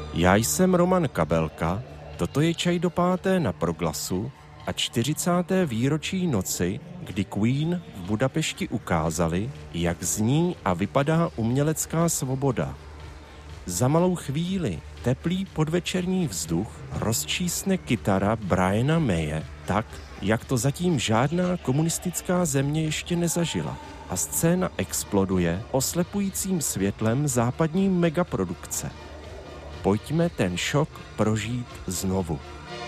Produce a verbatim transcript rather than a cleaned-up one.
Já jsem Roman Kabelka, toto je Čaj do páté na Proglasu a čtyřicáté výročí noci, kdy Queen v Budapešti ukázali, jak zní a vypadá umělecká svoboda. Za malou chvíli teplý podvečerní vzduch rozčísne kytara Briana Maye tak, jak to zatím žádná komunistická země ještě nezažila. A scéna exploduje oslepujícím světlem západní megaprodukce. Pojďme ten šok prožít znovu.